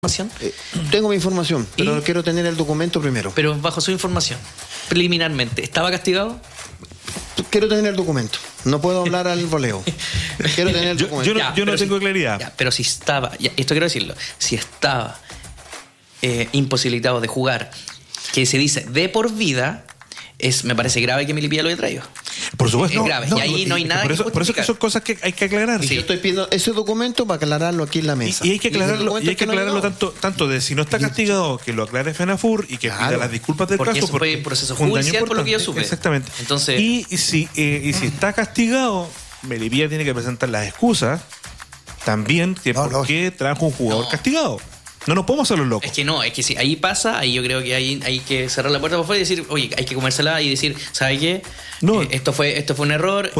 información? Tengo mi información, pero quiero tener el documento primero. Pero bajo su información, preliminarmente, ¿estaba castigado? Quiero tener el documento. No puedo hablar al voleo. Quiero tener el documento. Yo no tengo claridad. Ya, pero si estaba, esto quiero decirlo, si estaba imposibilitado de jugar, que se dice de por vida, me parece grave que Melipilla lo haya traído. Por supuesto. Es grave. Y ahí no hay nada por eso que son cosas que hay que aclarar. Sí. Yo estoy pidiendo ese documento para aclararlo aquí en la mesa. Y hay que aclararlo, tanto de si no está castigado, que lo aclare FENAFUR y que pida las disculpas del porque caso. Eso fue un proceso judicial, por lo que yo supe. Exactamente. Entonces, y si está castigado, Melipilla tiene que presentar las excusas también que por qué trajo un jugador castigado. No nos podemos hacer los locos. Es que si ahí pasa, ahí yo creo que hay que cerrar la puerta por fuera y decir, oye, hay que comérsela y decir, ¿sabe qué? No, esto fue un error,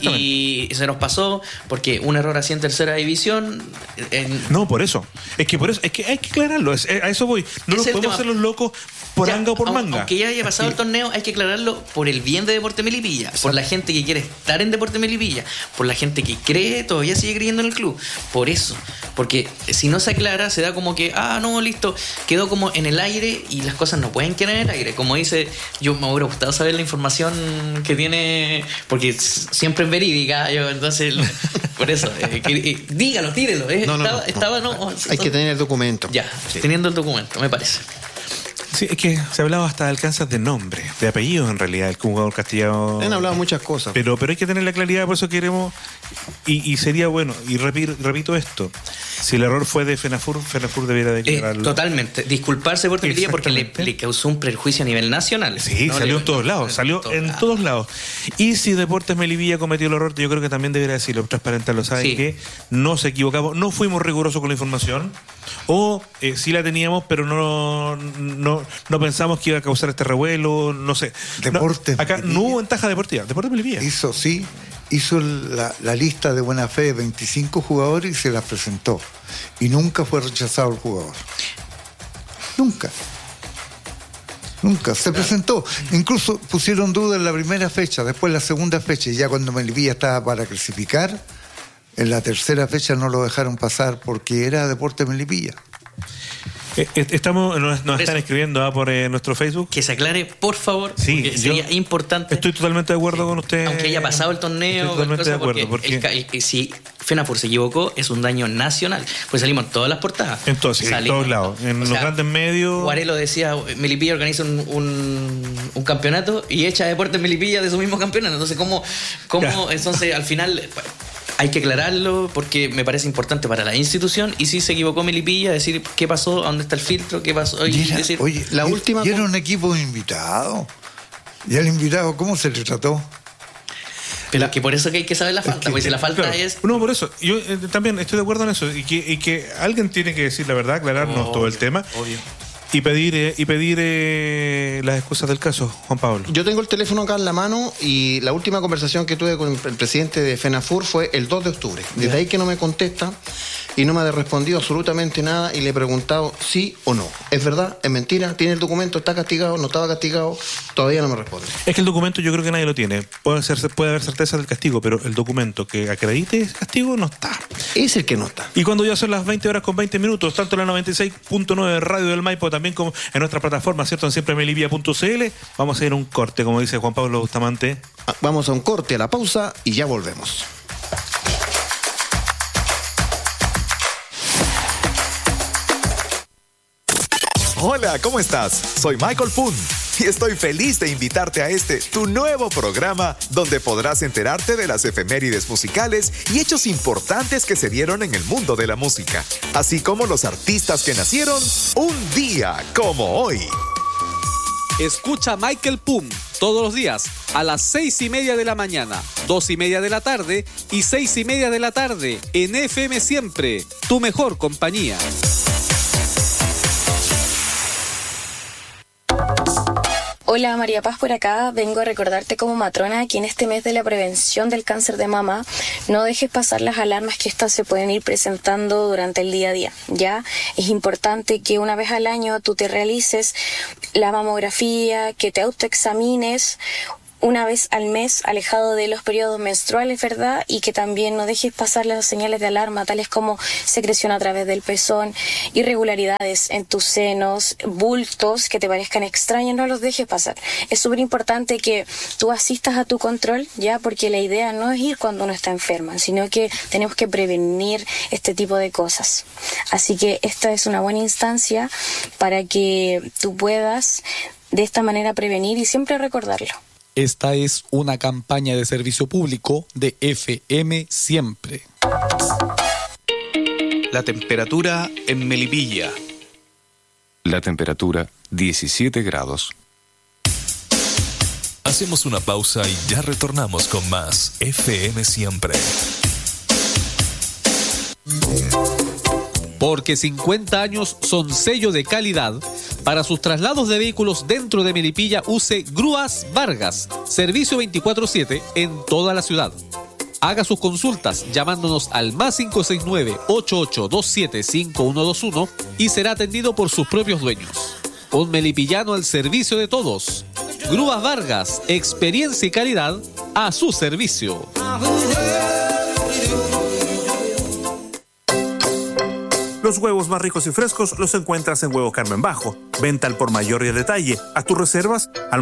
y se nos pasó, porque un error así en tercera división. No, por eso. Es que hay que aclararlo, a eso voy. No nos podemos hacer los locos por anga o por manga. Aunque ya haya pasado el torneo, hay que aclararlo por el bien de Deportes Melipilla, por la gente que quiere estar en Deportes Melipilla, por la gente que cree, todavía sigue creyendo en el club. Por eso. Porque si no se aclara, se da como que, no, listo, quedó como en el aire y las cosas no pueden quedar en el aire. Como dice, yo me hubiera gustado saber la información que tiene, porque siempre es verídica, entonces, por eso, dígalo, tírelo. Hay que tener el documento. Ya, teniendo el documento, me parece. Sí, es que se ha hablado hasta de alcanzas de nombre, de apellidos en realidad, el jugador castigado. Han hablado muchas cosas. Pero hay que tener la claridad, por eso queremos, y sería bueno, y repito esto, si el error fue de FENAFUR debiera declararlo. Totalmente, disculparse por Melipilla porque le causó un perjuicio a nivel nacional. Sí, ¿no? Salió en todos lados, todos lados. Y si Deportes Melipilla cometió el error, yo creo que también debería decirlo, transparentarlo, ¿saben qué? No se equivocamos, no fuimos rigurosos con la información, o sí la teníamos, pero no pensamos que iba a causar este revuelo, no sé. Acá no hubo ventaja deportiva. Deportes Melipilla hizo la lista de buena fe de 25 jugadores y se la presentó. Y nunca fue rechazado el jugador. Nunca se presentó. Incluso pusieron duda en la primera fecha, después en la segunda fecha, y ya cuando Melipilla estaba para clasificar, en la tercera fecha no lo dejaron pasar porque era Deportes Melipilla. Nos están escribiendo por nuestro Facebook. Que se aclare, por favor, porque sería importante. Estoy totalmente de acuerdo con usted. Aunque haya pasado el torneo. Estoy totalmente de acuerdo. Porque si FENAFUR se equivocó, es un daño nacional. Pues salimos en todas las portadas. En todos lados. En los grandes medios. Guarelo decía, Melipilla organiza un campeonato y echa a Deportes Melipilla de su mismo campeonato. Entonces, ¿cómo entonces al final... Hay que aclararlo porque me parece importante para la institución, y si se equivocó Melipilla, decir qué pasó, a dónde está el filtro, qué pasó. La última. Y era un equipo invitado. ¿Y al invitado cómo se le trató? Pero que por eso que hay que saber la falta, porque si la falta es... No, por eso. Yo también estoy de acuerdo en eso, y que alguien tiene que decir la verdad, aclararnos todo el tema. Obvio. Y pedir las excusas del caso, Juan Pablo. Yo tengo el teléfono acá en la mano, y la última conversación que tuve con el presidente de FENAFUR fue el 2 de octubre. Desde ahí que no me contesta y no me ha respondido absolutamente nada, y le he preguntado sí o no. ¿Es verdad? ¿Es mentira? ¿Tiene el documento? ¿Está castigado? ¿No estaba castigado? Todavía no me responde. Es que el documento yo creo que nadie lo tiene. Puede haber certeza del castigo, pero el documento que acredite ese castigo no está. Es el que no está. Y cuando ya son las 20:20, tanto en la 96.9 Radio del Maipo, también como en nuestra plataforma, ¿cierto? En siempremelipilla.cl, vamos a ir a un corte, como dice Juan Pablo Bustamante. Vamos a un corte, a la pausa, y ya volvemos. Hola, ¿cómo estás? Soy Michael Poon y estoy feliz de invitarte a tu nuevo programa, donde podrás enterarte de las efemérides musicales y hechos importantes que se dieron en el mundo de la música, así como los artistas que nacieron un día como hoy. Escucha Michael Poon todos los días a las 6:30 de la mañana, 2:30 de la tarde y 6:30 de la tarde en FM Siempre, tu mejor compañía. Hola, María Paz por acá. Vengo a recordarte como matrona que en este mes de la prevención del cáncer de mama no dejes pasar las alarmas que estas se pueden ir presentando durante el día a día. Ya es importante que una vez al año tú te realices la mamografía, que te autoexamines una vez al mes, alejado de los periodos menstruales, ¿verdad? Y que también no dejes pasar las señales de alarma, tales como secreción a través del pezón, irregularidades en tus senos, bultos que te parezcan extraños, no los dejes pasar. Es súper importante que tú asistas a tu control, ya, porque la idea no es ir cuando uno está enferma, sino que tenemos que prevenir este tipo de cosas. Así que esta es una buena instancia para que tú puedas de esta manera prevenir y siempre recordarlo. Esta es una campaña de servicio público de FM Siempre. La temperatura en Melipilla. La temperatura 17 grados. Hacemos una pausa y ya retornamos con más FM Siempre. Porque 50 años son sello de calidad, para sus traslados de vehículos dentro de Melipilla use Grúas Vargas, servicio 24/7 en toda la ciudad. Haga sus consultas llamándonos al +569-8827-5121 y será atendido por sus propios dueños. Un melipillano al servicio de todos. Grúas Vargas, experiencia y calidad a su servicio. Los huevos más ricos y frescos los encuentras en Huevos Carmen Bajo. Venta al por mayor y al detalle. Haz tus reservas al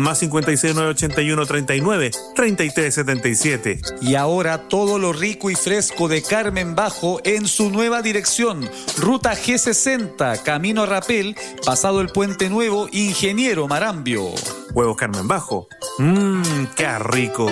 +56981393377. Y ahora todo lo rico y fresco de Carmen Bajo en su nueva dirección. Ruta G60, Camino a Rapel, pasado el Puente Nuevo, Ingeniero Marambio. Huevos Carmen Bajo. ¡Qué rico!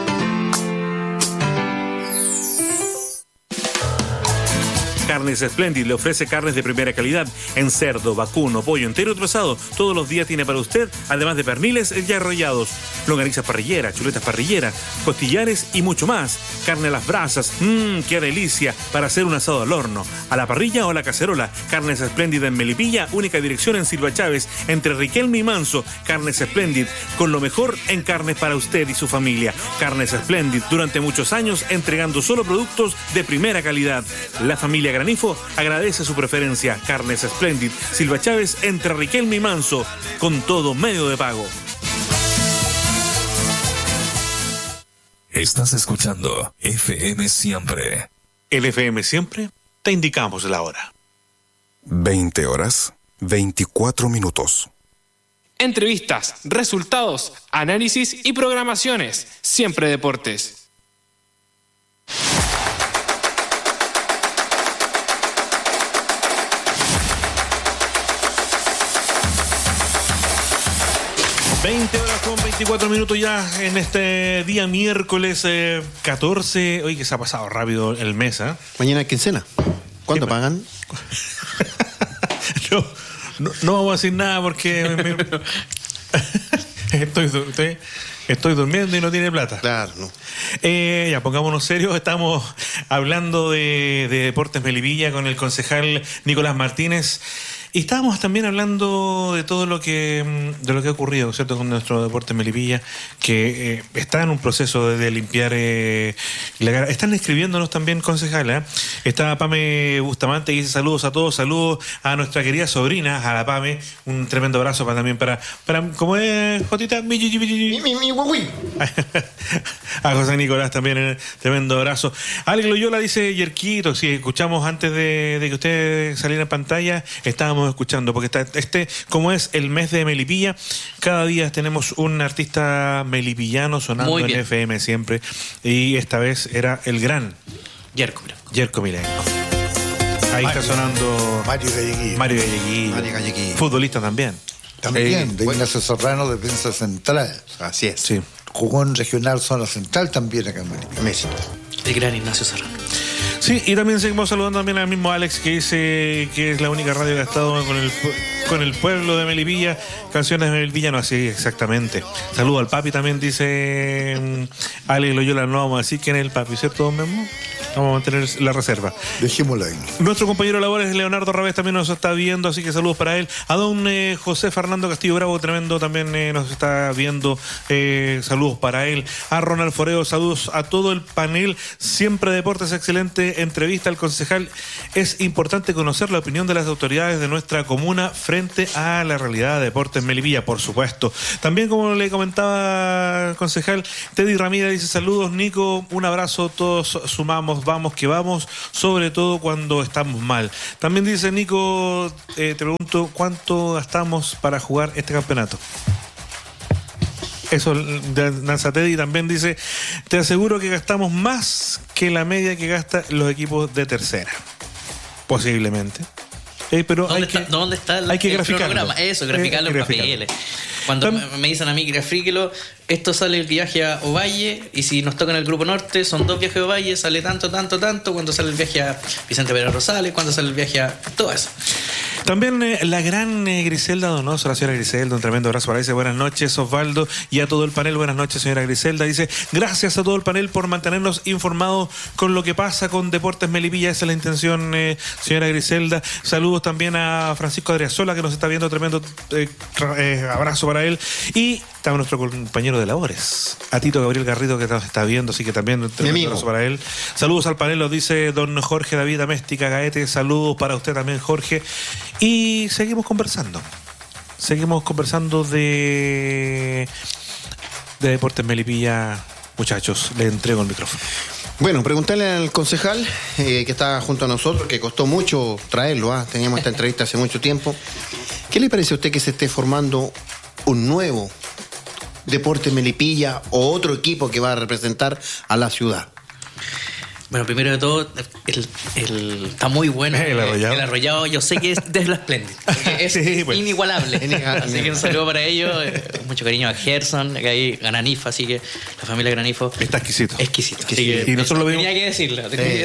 Carnes Splendid le ofrece carnes de primera calidad en cerdo, vacuno, pollo entero y trozado. Todos los días tiene para usted, además de perniles ya arrollados, longanizas parrilleras, chuletas parrilleras, costillares y mucho más. Carne a las brasas, qué delicia para hacer un asado al horno, a la parrilla o a la cacerola. Carnes Splendid en Melipilla, única dirección en Silva Chávez, entre Riquelme y Manso. Carnes Splendid, con lo mejor en carnes para usted y su familia. Carnes Splendid, durante muchos años entregando solo productos de primera calidad. La familia Granifo agradece su preferencia. Carnes Splendid, Silva Chávez, entre Riquelme y Manso, con todo medio de pago. Estás escuchando FM Siempre. El FM Siempre, te indicamos la hora. 20 horas, 24 minutos. Entrevistas, resultados, análisis y programaciones. Siempre Deportes. Con 24 minutos ya en este día miércoles 14. Oye, que se ha pasado rápido el mes, ¿eh? Mañana es quincena. ¿Cuándo pagan? No vamos a decir nada porque estoy durmiendo y no tiene plata. Claro, no. Ya, pongámonos serios. Estamos hablando de Deportes Melipilla con el concejal Nicolás Martínez. Y estábamos también hablando de todo lo que ha ocurrido, ¿cierto?, con nuestro Deportes Melipilla, que está en un proceso de limpiar la cara. Están escribiéndonos también, concejal, ¿eh? Está Pame Bustamante, que dice saludos a todos, saludos a nuestra querida sobrina, a la Pame, un tremendo abrazo también para ¿cómo es, Jotita? A José Nicolás también, tremendo abrazo. Alex Loyola dice, Yerquito, si escuchamos antes de que usted saliera en pantalla, estábamos escuchando, porque como es el mes de Melipilla, cada día tenemos un artista melipillano sonando en FM Siempre, y esta vez era el gran Yerko Milenko. Ahí está sonando Mario Galleguillo, futbolista también. También, de Ignacio Serrano, defensa central. Así es. Sí. Jugó en Regional Zona Central también acá en Melipilla. El gran Ignacio Serrano. Sí, y también seguimos saludando también al mismo Alex, que dice que es la única radio que ha estado con el pueblo de Melipilla, canciones de Melipilla, no, así exactamente. Saludo al papi también, dice Alex Loyola, no vamos a decir quién es el papi, ¿cierto, don Memo? Vamos a mantener la reserva. Dejémoslo ahí. Nuestro compañero de labores, Leonardo Rabés, también nos está viendo, así que saludos para él. A don José Fernando Castillo Bravo, tremendo, también nos está viendo, saludos para él. A Ronald Foreo, saludos a todo el panel, siempre Deportes excelente dice, entrevista al concejal, es importante conocer la opinión de las autoridades de nuestra comuna frente a la realidad de Deportes Melipilla, por supuesto. También, como le comentaba el concejal, Teddy Ramírez dice, saludos Nico, un abrazo, todos sumamos, vamos que vamos, sobre todo cuando estamos mal. También dice Nico, te pregunto, ¿cuánto gastamos para jugar este campeonato? Eso, Danza Teddy también dice, te aseguro que gastamos más que la media que gastan los equipos de tercera. Posiblemente. Pero ¿Dónde está hay que el graficarlo. cronograma? Eso, graficarlo en papeles. Cuando me dicen a mí, grafíquelo, esto sale el viaje a Ovalle, y si nos toca en el Grupo Norte, son 2 viajes a Ovalle, sale tanto, cuando sale el viaje a Vicente Pérez Rosales, cuando sale el viaje a todo eso. También la gran Griselda Donoso, la señora Griselda, un tremendo abrazo para ella. Buenas noches, Osvaldo, y a todo el panel. Buenas noches, señora Griselda. Dice, gracias a todo el panel por mantenernos informados con lo que pasa con Deportes Melipilla. Esa es la intención, señora Griselda. Saludos también a Francisco Adriasola, que nos está viendo. Tremendo abrazo para él. Y está nuestro compañero de labores, a Tito Gabriel Garrido, que nos está viendo, así que también un tremendo abrazo para él. Saludos al panel, lo dice don Jorge David Améstica Gaete. Saludos para usted también, Jorge. Y seguimos conversando de Deportes Melipilla. Muchachos, le entrego el micrófono. Bueno, preguntarle al concejal que está junto a nosotros, que costó mucho traerlo, teníamos esta entrevista hace mucho tiempo. ¿Qué le parece a usted que se esté formando un nuevo Deportes Melipilla o otro equipo que va a representar a la ciudad? Bueno, primero de todo, está muy bueno. El Arrollado, yo sé que es de lo espléndido. Es inigualable. Así que un saludo para ellos. Mucho cariño a Gerson, que hay Granifo, así que la familia Granifo. Está exquisito. Exquisito. Así que y nosotros lo vimos. Tenía que decirlo.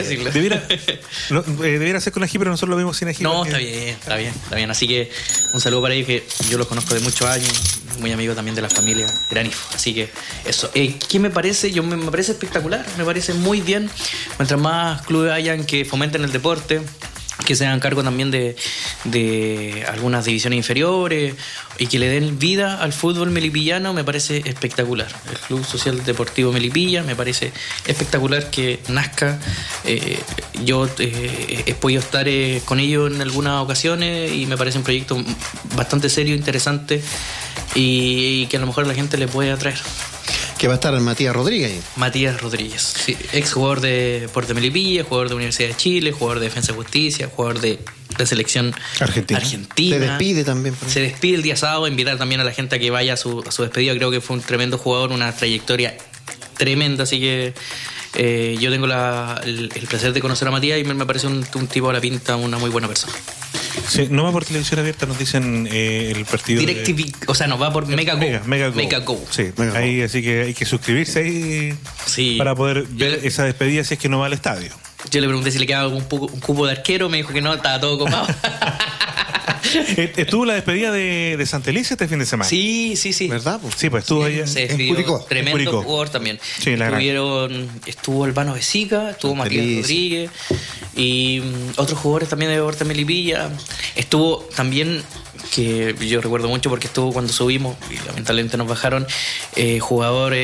Debiera ser con ají, pero nosotros lo vimos sin ají. No, porque... está bien. Así que un saludo para ellos, que yo los conozco de muchos años. Muy amigo también de la familia Granifo. Así que eso. ¿Qué me parece? Me parece espectacular. Me parece muy bien. Mientras más clubes hayan que fomenten el deporte, que se hagan cargo también de algunas divisiones inferiores y que le den vida al fútbol melipillano, me parece espectacular. El Club Social Deportivo Melipilla me parece espectacular que nazca. Yo he podido estar con ellos en algunas ocasiones y me parece un proyecto bastante serio, interesante y que a lo mejor a la gente le puede atraer. Que va a estar Matías Rodríguez. Matías Rodríguez, sí, ex jugador de Deportes Melipilla, jugador de Universidad de Chile, jugador de Defensa y Justicia, jugador de selección argentina. Se despide también. Se despide el día sábado, invitar también a la gente a que vaya a su despedida. Creo que fue un tremendo jugador, una trayectoria tremenda, así que yo tengo el placer de conocer a Matías y me parece un tipo a la pinta, una muy buena persona. Sí, no va por televisión abierta, nos dicen el partido. DirecTV, o sea, no va por Mega Go. Sí, ahí, así que hay que suscribirse ahí para poder ver esa despedida si es que no va al estadio. Yo le pregunté si le quedaba un cupo de arquero, me dijo que no, estaba todo copado. Estuvo la despedida de Santelice este fin de semana. Sí. ¿Verdad? Sí, pues estuvo ahí en Curicó. Tremendo jugador también. Sí, estuvo Albano Besica, estuvo Matías Rodríguez y otros jugadores también de Deportes Melipilla. Estuvo también, que yo recuerdo mucho porque estuvo cuando subimos y lamentablemente nos bajaron, jugador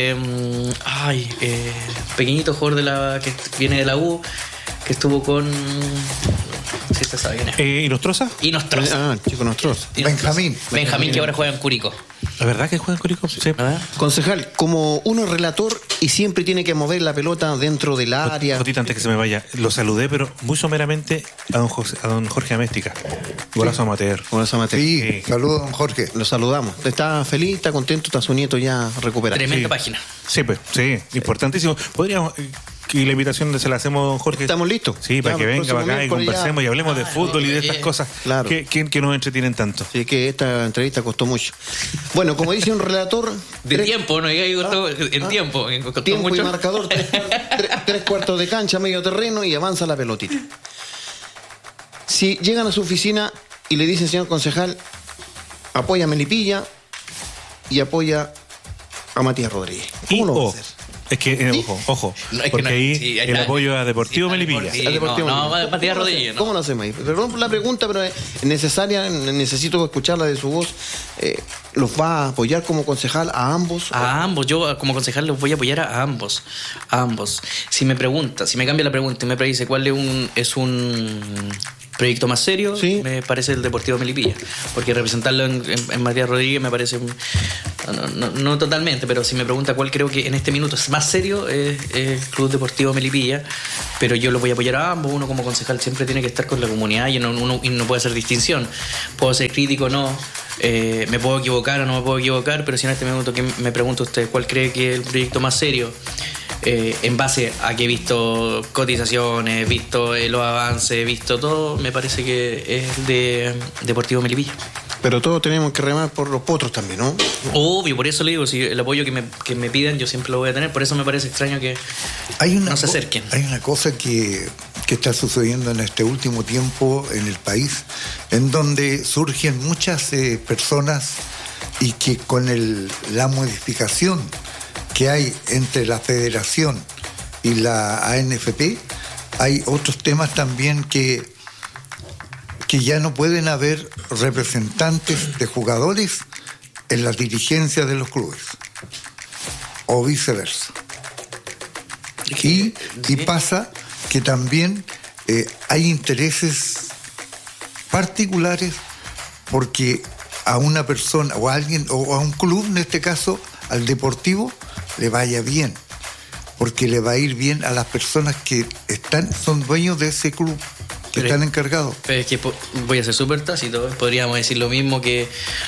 pequeñito jugador que viene de la U, que estuvo con... Sí, se sabe quién es. ¿Y Nostroza? Chico Nostroza. Benjamín, que ahora juega en Curicó. ¿La verdad que juega en Curicó? Sí. Concejal, como uno es relator y siempre tiene que mover la pelota dentro del área. Antes que se me vaya, lo saludé, pero muy someramente a don Jorge Améstica. Golazo amateur. Sí, saludos a don Jorge. Lo saludamos. ¿Está feliz? ¿Está contento? ¿Está su nieto ya recuperado? Tremenda página. Sí, importantísimo. Podríamos... Y la invitación se la hacemos a don Jorge. ¿Estamos listos? Sí, para que venga para acá y conversemos y hablemos de fútbol y de estas cosas que nos entretienen tanto. Sí, que esta entrevista costó mucho. Bueno, como dice un relator... tiempo, ¿no? En tiempo. Tiempo mucho. Y marcador, 3/4 de cancha, medio terreno y avanza la pelotita. Si llegan a su oficina y le dicen, señor concejal, apoya a Melipilla y apoya a Matías Rodríguez, ¿cómo lo va a hacer? Es que, ojo, No, es que porque no, ahí sí, el apoyo a Deportivo Melipilla. Matías Rodríguez. ¿Cómo lo hace, May? Perdón por la pregunta, pero es necesaria, necesito escucharla de su voz. ¿Los va a apoyar como concejal a ambos? A ambos, yo como concejal los voy a apoyar a ambos. Si me cambia la pregunta y me dice cuál es un proyecto más serio, ¿sí? Me parece el Deportivo Melipilla, porque representarlo en Matías Rodríguez me parece no totalmente, pero si me pregunta cuál creo que en este minuto es más serio, es el Club Deportivo Melipilla, pero yo lo voy a apoyar a ambos. Uno como concejal siempre tiene que estar con la comunidad y no puede hacer distinción. Puedo ser crítico o no, me puedo equivocar o no me puedo equivocar, pero si en este minuto que me pregunta usted cuál cree que es el proyecto más serio, en base a que he visto cotizaciones, he visto los avances, he visto todo, me parece que es el de Deportivo Melipilla. Pero todos tenemos que remar por los potros también, ¿no? Obvio, por eso le digo, si el apoyo que me piden yo siempre lo voy a tener, por eso me parece extraño que no se acerquen. Hay una cosa que está sucediendo en este último tiempo en el país, en donde surgen muchas personas y que con la modificación que hay entre la federación y la ANFP, hay otros temas también que ya no pueden haber representantes de jugadores en las dirigencias de los clubes, o viceversa. Y pasa que también hay intereses particulares porque a una persona o a alguien o a un club, en este caso al Deportivo, le vaya bien, porque le va a ir bien a las personas que son dueños de ese club, que están encargados. Pero es que voy a ser súper tácito, podríamos decir lo mismo que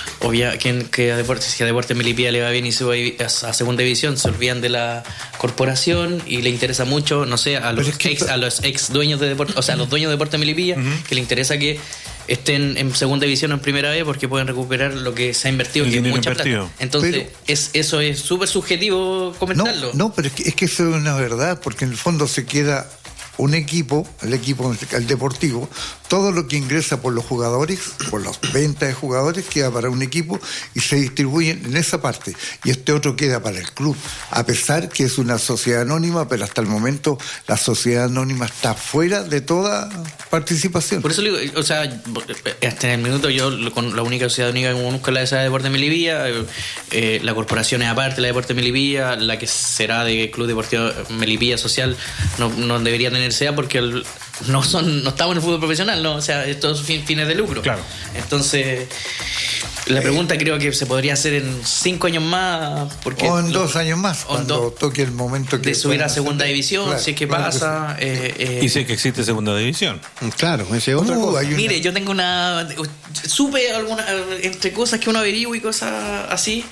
a Deportes Melipilla le va bien y sube a segunda división, se olvidan de la corporación y le interesa mucho, no sé, a los ex dueños de Deportes, o sea, a los dueños de Deportes Melipilla, que le interesa que estén en segunda división o en primera vez porque pueden recuperar lo que se ha invertido, que es mucha plata. Entonces, eso es súper subjetivo comentarlo. No, pero es que eso es una verdad, porque en el fondo se queda un equipo, el Deportivo, todo lo que ingresa por los jugadores, por las ventas de jugadores, queda para un equipo y se distribuyen en esa parte. Y este otro queda para el club, a pesar que es una sociedad anónima, pero hasta el momento la sociedad anónima está fuera de toda participación. Por eso le digo, o sea, hasta en el minuto yo con la única sociedad única que conozco es la de esa Deportes Melipilla, la corporación es aparte, la de Deportes Melipilla, la que será de Club Deportivo Melipilla Social no debería tener SEA porque no estamos en el fútbol profesional, ¿no? O sea, estos son fines de lucro. Claro. Entonces, la pregunta creo que se podría hacer en 5 años más. O en 2 años más, cuando toque el momento de subir a segunda división, claro, si es que pasa. Y si es que existe segunda división. Claro, esa es otra cosa. Mire, yo tengo supe alguna entre cosas que uno averigua y cosas así.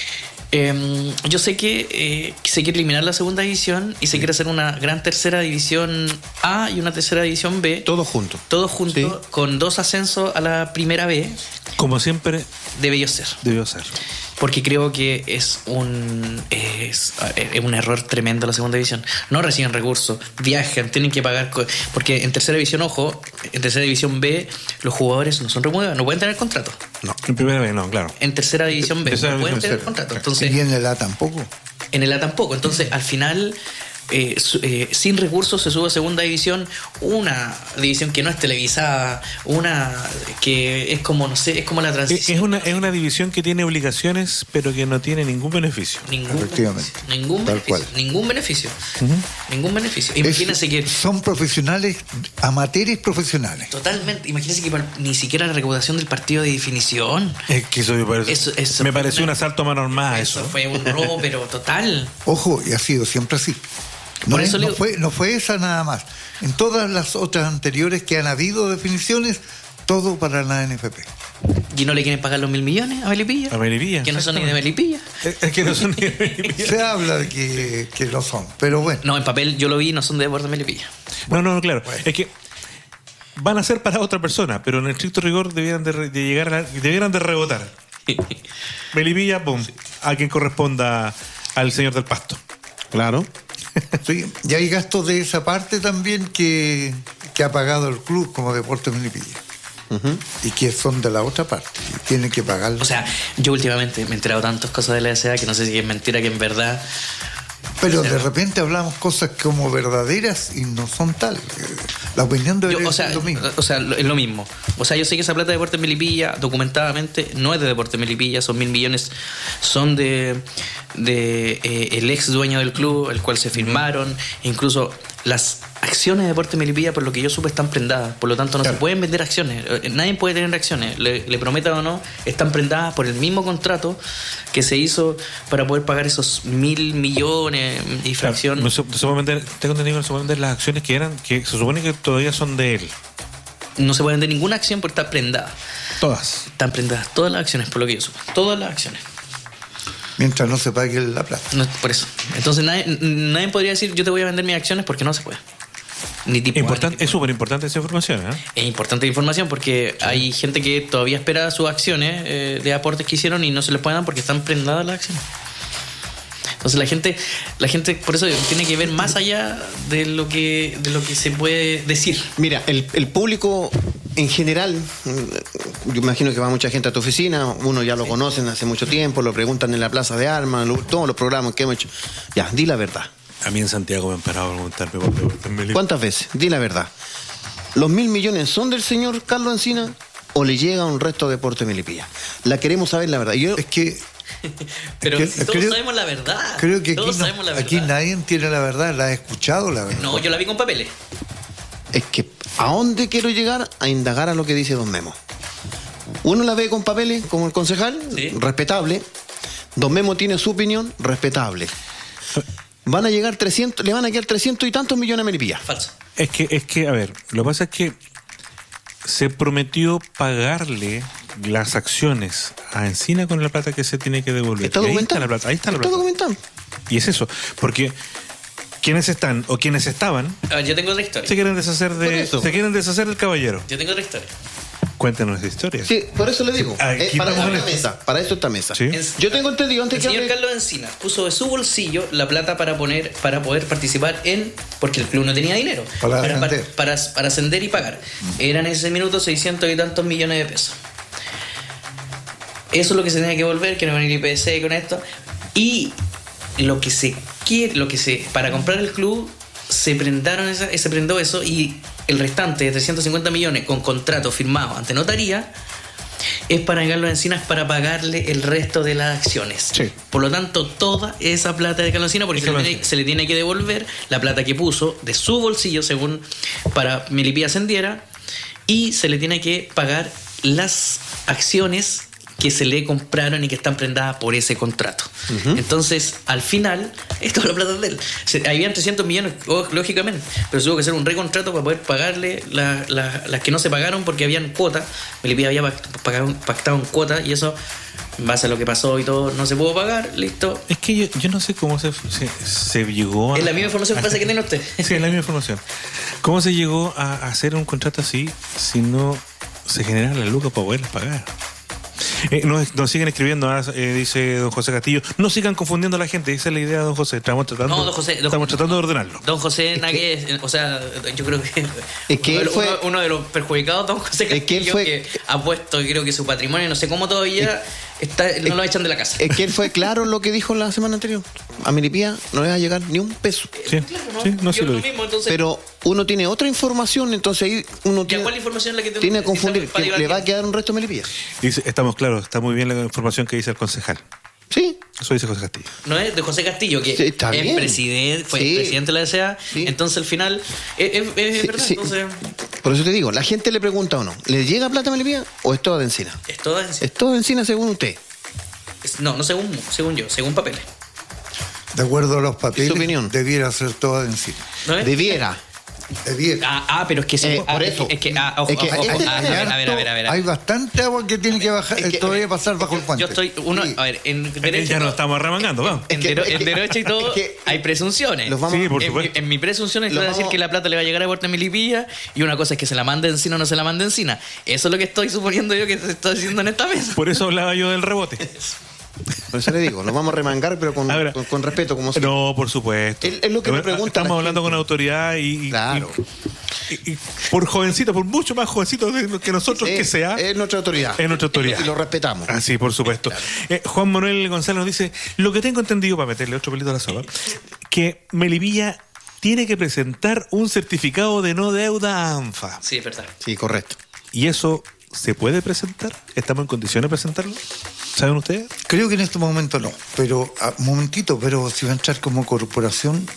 Yo sé que se quiere eliminar la segunda división y se quiere hacer una gran tercera división A y una tercera división B. Todos juntos. Sí. Con 2 ascensos a la primera B. Como siempre. Debió ser. Porque creo que es un error tremendo la segunda división. No reciben recursos, viajan, tienen que pagar. Porque en tercera división, en tercera división B, los jugadores no son remunerados, no pueden tener contrato. No, en primera vez no, claro. En tercera división B no pueden tener contrato. Entonces, y en el A tampoco. En el A tampoco. Entonces, al final, sin recursos se sube a segunda división, una división que no es televisada, una que es como, no sé, es como la transición. Es una división que tiene obligaciones, pero que no tiene ningún beneficio. Ningún beneficio. Imagínense que son profesionales, amateurs profesionales. Totalmente. Imagínense que ni siquiera la recaudación del partido de definición. Es que eso me pareció un asalto a mano armada. Eso fue un robo, pero total. Ojo, y ha sido siempre así. No fue esa nada más. En todas las otras anteriores que han habido definiciones, todo para la NFP. ¿Y no le quieren pagar los 1.000 millones a Melipilla? A Melipilla. Que no son ni de Melipilla. Es que no son ni de Melipilla. Se habla de que lo son, pero bueno. No, en papel yo lo vi, no son de Deportes Melipilla. No, claro. Bueno. Es que van a ser para otra persona, pero en el estricto rigor debieran de rebotar. Melipilla, pum, a quien corresponda al señor del Pasto. Claro. Sí, y hay gastos de esa parte también que ha pagado el club como Deportes Melipilla. Y que son de la otra parte y tienen que pagarlo. O sea, yo últimamente me he enterado tantas cosas de la SA que no sé si es mentira, que en verdad Pero de repente hablamos cosas como verdaderas y no son tal. La opinión debería ser lo mismo. O sea, es lo mismo. O sea, yo sé que esa plata de Deportes Melipilla, documentadamente, no es de Deportes Melipilla, son 1.000 millones, son de el ex dueño del club, el cual se firmaron, incluso las acciones de Deportes Melipilla, por lo que yo supe, están prendadas, por lo tanto no se pueden vender acciones, nadie puede tener acciones, le prometa o no, están prendadas por el mismo contrato que se hizo para poder pagar esos 1.000 millones y fracción. Tengo entendido que no se pueden vender las acciones que se supone que todavía son de él. No se puede vender ninguna acción porque está prendada. Todas. Están prendadas todas las acciones, por lo que yo supe, todas las acciones. Mientras no se pague la plata. No, por eso. Entonces nadie podría decir yo te voy a vender mis acciones porque no se puede. Ni tipo es súper importante esa información, ¿eh? Es importante la información porque hay gente que todavía espera sus acciones de aportes que hicieron y no se les pueden dar porque están prendadas las acciones. Entonces la gente por eso tiene que ver más allá de lo que se puede decir. Mira, el público en general, yo imagino que va mucha gente a tu oficina, uno ya lo conocen hace mucho tiempo, lo preguntan en la Plaza de Armas, todos los programas que hemos hecho. Ya, di la verdad. A mí en Santiago me han parado a preguntarme por Deportes Melipilla. ¿Cuántas veces? Di la verdad. ¿Los 1.000 millones son del señor Carlos Encina o le llega un resto de Deportes Melipilla? La queremos saber la verdad. Es que... Pero si todos sabemos la verdad. Creo que aquí nadie tiene la verdad, la ha escuchado la verdad. No, yo la vi con papeles. Es que, ¿a dónde quiero llegar? A indagar a lo que dice don Memo. Uno la ve con papeles, como el concejal, ¿sí? Respetable. Don Memo tiene su opinión, respetable. Van a llegar 300, le van a quedar 300 y tantos millones a Melipilla. Falso. Es que, a ver, lo que pasa es que se prometió pagarle las acciones a Encina con la plata que se tiene que devolver. Está documentado. Ahí está la plata. Está documentado. Y es eso, porque quienes están o quienes estaban... yo tengo otra historia. Se quieren deshacer del caballero. Yo tengo otra historia. Cuéntanos esa historia. Sí, por eso le digo. Para eso esta mesa. ¿Sí? Yo tengo entendido antes que... El señor Carlos Encina puso de su bolsillo la plata para poder participar porque el club no tenía dinero. Para ascender y pagar. Eran en ese minuto 600 y tantos millones de pesos. Eso es lo que se tenía que volver, que no venía el IPC con esto. Y lo que se quiere, para comprar el club se prendó eso y el restante de 350 millones con contrato firmado ante notaría es para Carlos Encinas para pagarle el resto de las acciones. Sí. Por lo tanto, toda esa plata de Carlos Encinas, porque se le tiene que devolver la plata que puso de su bolsillo según para Melipilla ascendiera y se le tiene que pagar las acciones que se le compraron y que están prendadas por ese contrato. Uh-huh. Entonces, al final, esto es la plata de él. Habían 300 millones, lógicamente, pero se tuvo que hacer un recontrato para poder pagarle las que no se pagaron porque habían cuotas. Melipilla había pactado en cuota y eso, en base a lo que pasó y todo, no se pudo pagar, listo. Es que yo no sé cómo se llegó a... Es la misma información que tiene usted. Sí, es la misma información. ¿Cómo se llegó a hacer un contrato así si no se generan las lucas para poderlas pagar? Nos siguen escribiendo, dice don José Castillo. No sigan confundiendo a la gente, esa es la idea, don José. Estamos tratando de ordenarlo. Don José o sea, yo creo que uno de los perjudicados, don José Castillo, que ha puesto, creo que su patrimonio, no sé cómo todavía no lo echan de la casa. Es que él fue claro en lo que dijo la semana anterior. A Melipilla no le va a llegar ni un peso. Sí, claro, ¿no? Sí, no yo lo mismo, entonces... Pero uno tiene otra información, entonces ahí uno ¿cuál información es la que tiene que confundir? Que le va a quedar un resto a Melipilla. Dice, estamos claros, está muy bien la información que dice el concejal. Sí. Eso dice José Castillo. No es de José Castillo, que sí, es presidente, fue presidente de la DCA, entonces al final es verdad. Entonces... Por eso te digo, la gente le pregunta o no, ¿le llega plata a Melipilla o es toda de Encina? Es toda de Encina. Es toda de Encina según usted. No según yo, según papeles. De acuerdo a los papeles, ¿su opinión? Debiera ser toda de Encina. ¿No es? Debiera. Pero es que sí. Por eso. A ver. Hay bastante agua que tiene que bajar, todavía pasar bajo el puente. Yo estoy, a ver, en derecho. Ya nos estamos arremangando, vamos. En derecho y todo, hay presunciones. Sí, por supuesto. En mi presunción es decir que la plata le va a llegar a Deportes Melipilla y una cosa es que se la mande Encina o no se la mande Encina. Eso es lo que estoy suponiendo yo que se está diciendo en esta mesa. Por eso hablaba yo del rebote. Por eso le digo, nos vamos a remangar, pero con respeto, como siempre. No, por supuesto. Es lo que me pregunta. Estamos hablando con autoridad y claro. Y por jovencito, por mucho más jovencito que nosotros que sea. Es nuestra autoridad. Es nuestra autoridad. Y lo respetamos. Ah, sí, por supuesto. Claro. Juan Manuel González nos dice, lo que tengo entendido, para meterle otro pelito a la sopa, que Melipilla tiene que presentar un certificado de no deuda a ANFA. Sí, es verdad. Sí, correcto. ¿Y eso se puede presentar? ¿Estamos en condiciones de presentarlo? ¿Saben ustedes? Creo que en este momento no, pero pero si va a entrar como corporación.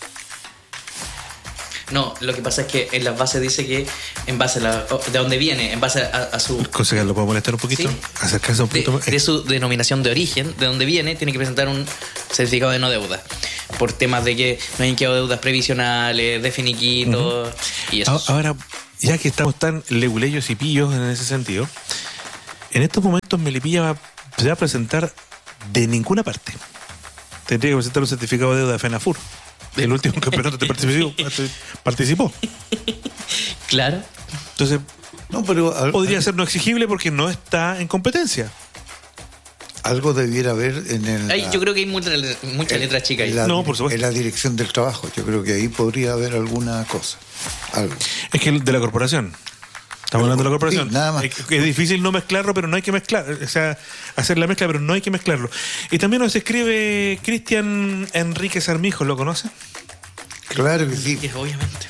No, lo que pasa es que en las bases dice que en base de dónde viene, en base a su... Concejal, ¿lo puedo molestar un poquito? ¿Sí? Acercarse un poquito más. De su denominación de origen, de dónde viene, tiene que presentar un certificado de no deuda. Por temas de que no hayan quedado deudas previsionales, de finiquito y eso. Ahora, ya que estamos tan leguleyos y pillos en ese sentido, en estos momentos Melipilla se va a presentar de ninguna parte. Tendría que presentar un certificado de deuda de FENAFUR. El último campeonato te participó. Claro. Entonces, no, pero podría ser no exigible porque no está en competencia. Algo debiera haber en el... yo creo que hay mucha letra chica ahí. Por supuesto. En la dirección del trabajo. Yo creo que ahí podría haber alguna cosa. Algo. Es que de la corporación. Estamos hablando de la corporación. Sí, nada más. Es difícil no mezclarlo, pero no hay que mezclar. O sea, hacer la mezcla, pero no hay que mezclarlo. Y también nos escribe Cristian Enríquez Armijo, ¿lo conoce? Claro que sí. Obviamente.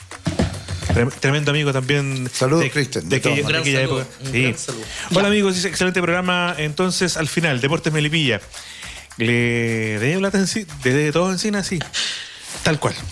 Tremendo amigo también. Saludos, Cristian. De aquella época. Sí. Hola amigos, dice, excelente programa. Entonces, al final, Deportes Melipilla. ¿Le debe plata de todo encima? Sí. Tal cual.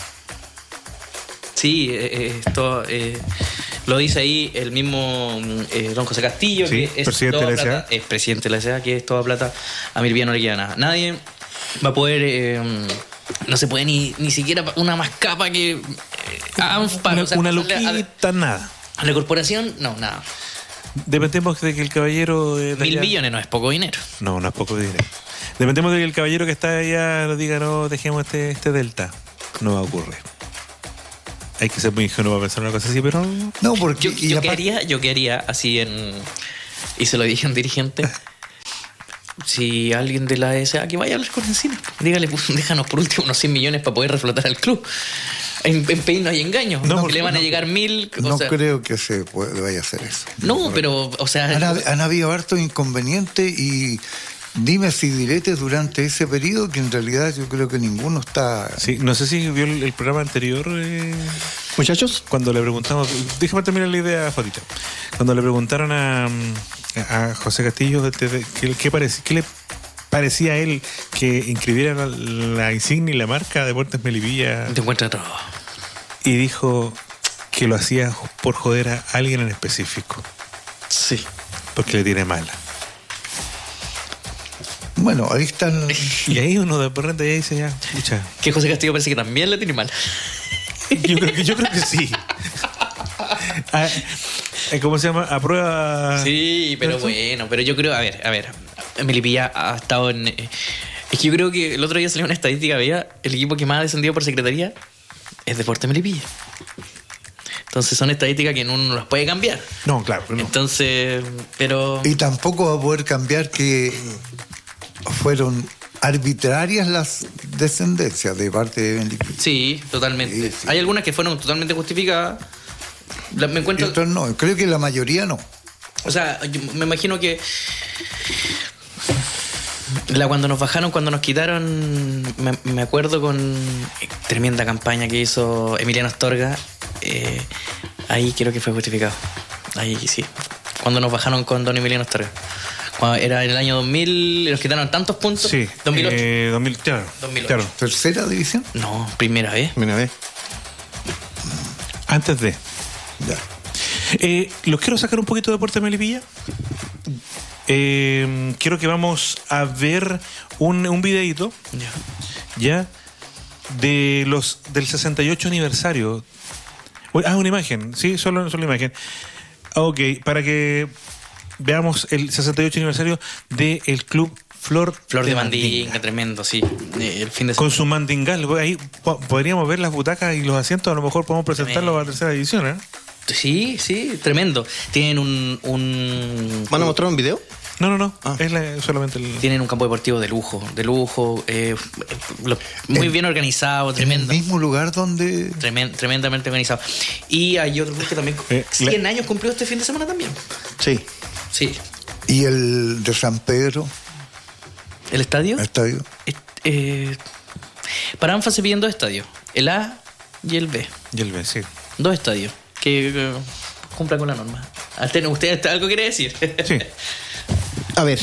Sí, esto lo dice ahí el mismo don José Castillo, sí, que es presidente toda de la plata, es presidente de la SA, que es toda plata a Melipilla no le queda nada. Nadie va a poder, no se puede ni siquiera una más capa que ANFA. Una luquita, nada. A la corporación, no, nada. Dependemos de que el caballero... $1.000 millones no es poco dinero. No es poco dinero. Dependemos de que el caballero que está allá nos diga, no, dejemos este delta. No va a ocurrir. Hay que ser muy ingenuo para pensar una cosa así, pero... No, porque... Yo quería así y se lo dije a un dirigente, si alguien de la SA que vaya a hablar con Encina, dígale, déjanos por último unos 100 millones para poder reflotar al club. En Peín no hay engaños, no, que le van a llegar 1.000... No creo que se vaya a hacer eso. No, pero, o sea... Han habido hartos inconvenientes y... dimes y diretes durante ese periodo que en realidad yo creo que ninguno está... Sí, no sé si vio el programa anterior, muchachos, cuando le preguntamos, déjame terminar la idea, Jotita. Cuando le preguntaron a José Castillo ¿qué le parecía a él que inscribiera la insignia y la marca Deportes Melipilla? Te encuentra todo. Y dijo que lo hacía por joder a alguien en específico. Sí. Porque le tiene mala. Bueno, ahí están... Y ahí uno de repente ya dice, ya, escucha. Que José Castillo parece que también le tiene mal. Yo creo que sí. ¿Cómo se llama? A prueba... Sí, pero bueno, pero yo creo, a ver, Melipilla ha estado en... Es que yo creo que el otro día salió una estadística, veía, el equipo que más ha descendido por secretaría es Deportes Melipilla. Entonces son estadísticas que uno no las puede cambiar. No, claro. No. Entonces, pero... Y tampoco va a poder cambiar que... fueron arbitrarias las descendencias de parte de Melipilla. Sí, totalmente. Sí. Hay algunas que fueron totalmente justificadas. Me encuentro... Otras no, creo que la mayoría no. O sea, yo me imagino que cuando nos bajaron, cuando nos quitaron, me acuerdo con tremenda campaña que hizo Emiliano Astorga, ahí creo que fue justificado. Ahí sí. Cuando nos bajaron con don Emiliano Astorga. Era en el año 2000 y nos quitaron tantos puntos. Sí. 2008. 2008. Claro. ¿Tercera división? No, primera vez. Antes de. Ya. Los quiero sacar un poquito de Deportes Melipilla. Quiero que vamos a ver un videíto. Ya. Del 68 aniversario. Una imagen. Sí, solo imagen. Ok, para que veamos el 68 aniversario del club Flor de Mandinga, tremendo, sí. El fin de semana. Con su mandingal. Ahí podríamos ver las butacas y los asientos. A lo mejor podemos presentarlo a la tercera división, ¿eh? Sí, tremendo. Tienen un... ¿Van a mostrar un video? No. Es solamente Tienen un campo deportivo de lujo. Muy bien organizado, tremendo. ¿En el mismo lugar donde...? Tremendamente organizado. Y hay otro club que también... 100 años cumplió este fin de semana también. Sí. ¿Y el de San Pedro? ¿El estadio? ¿El estadio? Para ANFA se piden 2 estadios, el A y el B. Y el B, sí. 2 estadios que cumplan con la norma. ¿Usted algo quiere decir? Sí. A ver,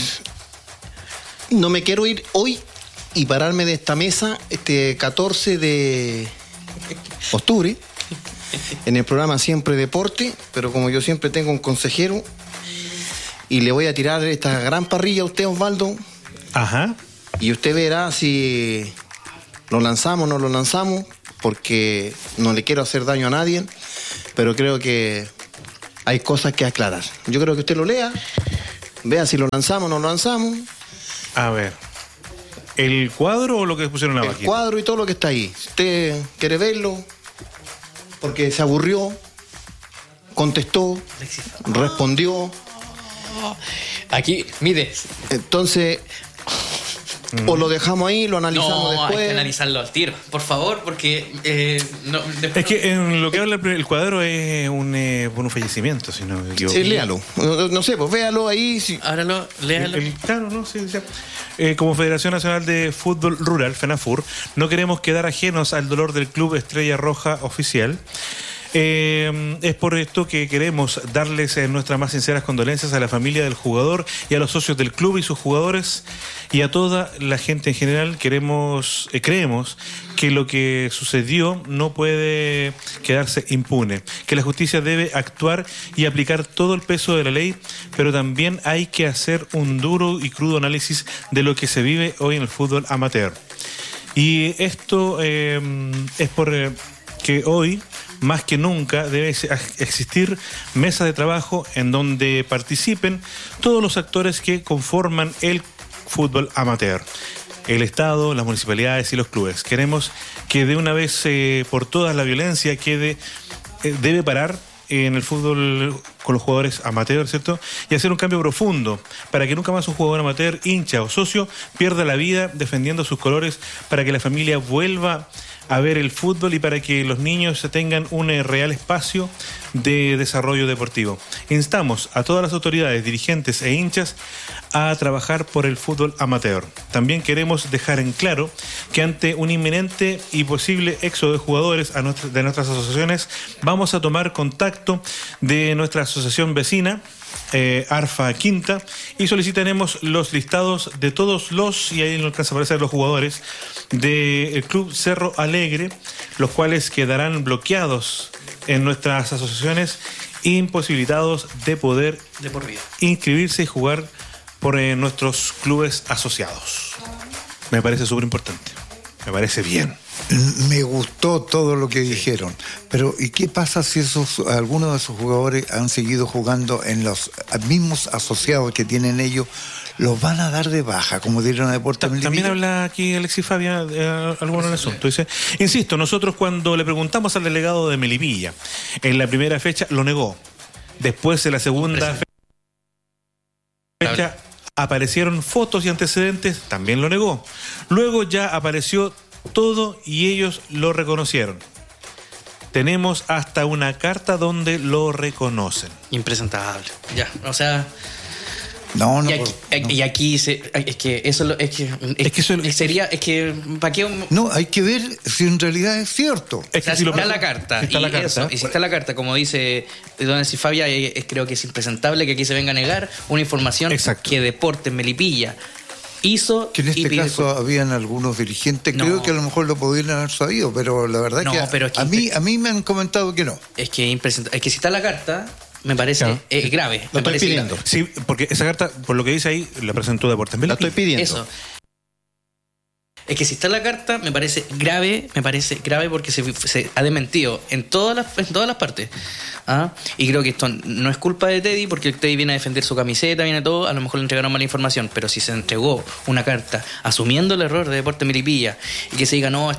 no me quiero ir hoy y pararme de esta mesa 14 de octubre en el programa Siempre Deporte, pero como yo siempre tengo un consejero y le voy a tirar esta gran parrilla a usted, Osvaldo. Ajá. Y usted verá si lo lanzamos o no lo lanzamos, porque no le quiero hacer daño a nadie, pero creo que hay cosas que aclarar. Yo creo que usted lo lea, vea si lo lanzamos o no lo lanzamos. A ver, ¿el cuadro o lo que pusieron abajo? El cuadro y todo lo que está ahí. Si usted quiere verlo, porque se aburrió, contestó, respondió. Aquí, mire. Entonces, o lo dejamos ahí, lo analizamos después. No, hay que analizarlo al tiro, por favor, porque es que en lo que habla el cuadro es un fallecimiento, si no yo... Sí, léalo. No sé, pues véalo ahí. Si... Ábralo, léalo. Claro, no, sí. Como Federación Nacional de Fútbol Rural, FENAFUR, no queremos quedar ajenos al dolor del Club Estrella Roja Oficial. Es por esto que queremos darles nuestras más sinceras condolencias a la familia del jugador y a los socios del club y sus jugadores y a toda la gente en general. Creemos que lo que sucedió no puede quedarse impune, que la justicia debe actuar y aplicar todo el peso de la ley, pero también hay que hacer un duro y crudo análisis de lo que se vive hoy en el fútbol amateur. Y esto es por que hoy más que nunca debe existir mesas de trabajo en donde participen todos los actores que conforman el fútbol amateur. El Estado, las municipalidades y los clubes. Queremos que de una vez por todas la violencia debe parar en el fútbol con los jugadores amateur, ¿cierto? Y hacer un cambio profundo para que nunca más un jugador amateur, hincha o socio pierda la vida defendiendo sus colores, para que la familia vuelva a ver el fútbol y para que los niños tengan un real espacio de desarrollo deportivo. Instamos a todas las autoridades, dirigentes e hinchas a trabajar por el fútbol amateur. También queremos dejar en claro que ante un inminente y posible éxodo de jugadores de nuestras asociaciones, vamos a tomar contacto de nuestra asociación vecina, ARFA Quinta, y solicitaremos los listados de todos y ahí no alcanza a aparecer los jugadores del Club Cerro Alegre, los cuales quedarán bloqueados en nuestras asociaciones, imposibilitados de poder inscribirse y jugar por nuestros clubes asociados. Me parece súper importante, me parece bien. Me gustó todo lo que dijeron, pero ¿y qué pasa si algunos de esos jugadores han seguido jugando en los mismos asociados que tienen ellos? ¿Los van a dar de baja, como dieron a Deportes Melipilla? También habla aquí Alexis Fabia algo en el asunto. Dice, insisto, nosotros cuando le preguntamos al delegado de Melipilla, en la primera fecha lo negó. Después en la segunda fecha aparecieron fotos y antecedentes, también lo negó. Luego ya apareció todo y ellos lo reconocieron. Tenemos hasta una carta donde lo reconocen. Impresentable. Ya, o sea... No. Y aquí es que eso sería ¿para qué? No, hay que ver si en realidad es cierto. Es que si está la carta, y si está la carta, como dice don Alexis Fabia, creo que es impresentable que aquí se venga a negar una información que Deportes Melipilla hizo. Que en este caso habían algunos dirigentes, creo que a lo mejor lo podrían haber sabido, pero la verdad a mí me han comentado que no. Es que si está la carta, me parece grave. Lo estoy pidiendo. Grave. Sí, porque esa carta, por lo que dice ahí, la presentó Deportes Melipilla. La estoy pidiendo. Eso. Es que si está la carta, me parece grave porque se ha desmentido en todas las partes. Y creo que esto no es culpa de Teddy, porque el Teddy viene a defender su camiseta, viene todo, a lo mejor le entregaron mala información, pero si se entregó una carta asumiendo el error de Deportes Melipilla y que se diga, no,